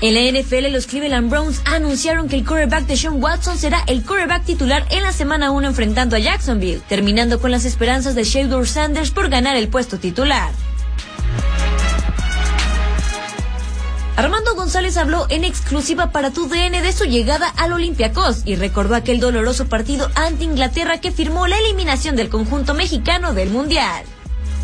En la NFL, los Cleveland Browns anunciaron que el quarterback de Deshaun Watson será el quarterback titular en la semana 1 enfrentando a Jacksonville, terminando con las esperanzas de Shedeur Sanders por ganar el puesto titular. Armando González habló en exclusiva para TUDN de su llegada al Olympiacos y recordó aquel doloroso partido ante Inglaterra que firmó la eliminación del conjunto mexicano del Mundial.